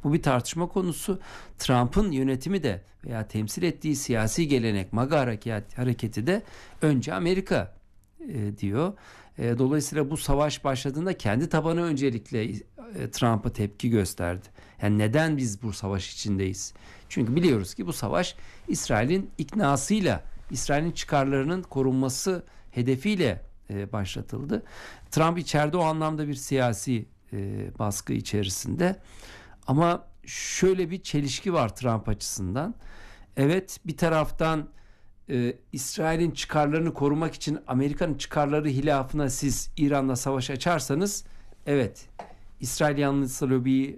Bu bir tartışma konusu. Trump'ın yönetimi de veya temsil ettiği siyasi gelenek MAGA hareketi de önce Amerika diyor. Dolayısıyla bu savaş başladığında kendi tabanı öncelikle Trump'a tepki gösterdi. Yani neden biz bu savaş içindeyiz? Çünkü biliyoruz ki bu savaş İsrail'in iknasıyla, İsrail'in çıkarlarının korunması hedefiyle başlatıldı. Trump içeride o anlamda bir siyasi baskı içerisinde. Ama şöyle bir çelişki var Trump açısından. Evet, bir taraftan İsrail'in çıkarlarını korumak için Amerika'nın çıkarları hilafına siz İran'la savaş açarsanız, evet, İsrail yanlısı lobiyi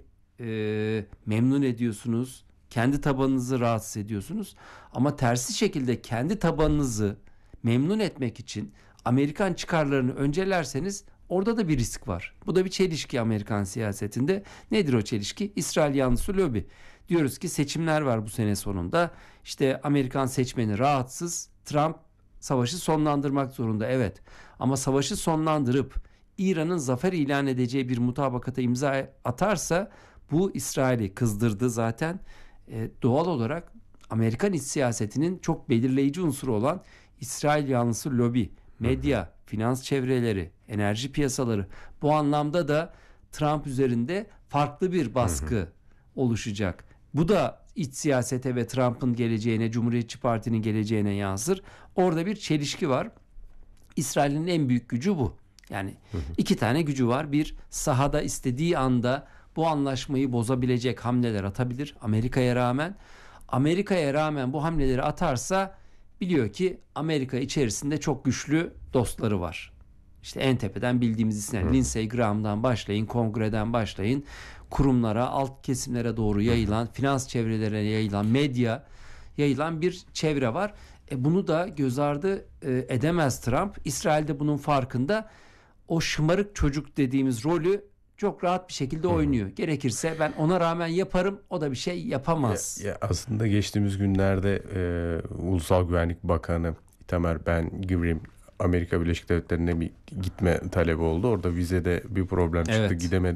memnun ediyorsunuz. Kendi tabanınızı rahatsız ediyorsunuz. Ama tersi şekilde kendi tabanınızı memnun etmek için Amerikan çıkarlarını öncelerseniz orada da bir risk var. Bu da bir çelişki Amerikan siyasetinde. Nedir o çelişki? İsrail yanlısı lobi. Diyoruz ki seçimler var bu sene sonunda. İşte Amerikan seçmeni rahatsız. Trump savaşı sonlandırmak zorunda. Evet. Ama savaşı sonlandırıp İran'ın zafer ilan edeceği bir mutabakata imza atarsa bu İsrail'i kızdırdı zaten. Doğal olarak Amerikan iç siyasetinin çok belirleyici unsuru olan İsrail yanlısı lobi, medya, finans çevreleri, enerji piyasaları, bu anlamda da Trump üzerinde farklı bir baskı oluşacak. Bu da iç siyasete ve Trump'ın geleceğine, Cumhuriyetçi Parti'nin geleceğine yansır. Orada bir çelişki var. İsrail'in en büyük gücü bu. Yani iki tane gücü var. Bir, sahada istediği anda bu anlaşmayı bozabilecek hamleler atabilir Amerika'ya rağmen. Amerika'ya rağmen bu hamleleri atarsa biliyor ki Amerika içerisinde çok güçlü dostları var. İşte en tepeden bildiğimiz isimler, Lindsey Graham'dan başlayın, kongreden başlayın, kurumlara, alt kesimlere doğru yayılan, finans çevrelerine yayılan, medya yayılan bir çevre var. Bunu da göz ardı edemez Trump. İsrail'de bunun farkında. O şımarık çocuk dediğimiz rolü çok rahat bir şekilde oynuyor. Gerekirse ben ona rağmen yaparım, o da bir şey yapamaz. Aslında geçtiğimiz günlerde Ulusal Güvenlik Bakanı Itamar Ben-Gvir'in Amerika Birleşik Devletleri'ne bir gitme talebi oldu. Orada vizede bir problem çıktı, gidemedi.